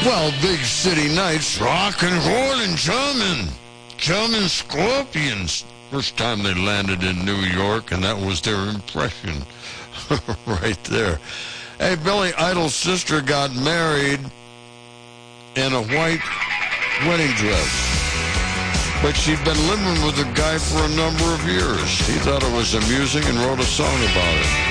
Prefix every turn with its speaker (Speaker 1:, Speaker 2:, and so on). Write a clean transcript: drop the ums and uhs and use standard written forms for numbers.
Speaker 1: Well, Big City Nights, rock and roll and German Scorpions. First time they landed in New York, and that was their impression right there. Hey, Billy Idol's sister got married in a white wedding dress, but she'd been living with the guy for a number of years. He thought it was amusing and wrote a song about it.